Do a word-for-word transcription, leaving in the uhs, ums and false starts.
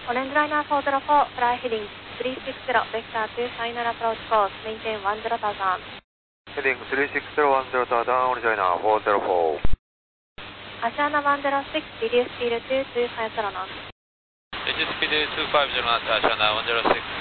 Orange Liner four zero four, fly heading three six zero, vector two final approach course, maintain one zero thousand. Heading three six zero one zero thousand, Orange Liner four zero four. Asiana one zero six, reduce speed to two five zero knots. Reduce speed two five zero knots, Asiana one zero six.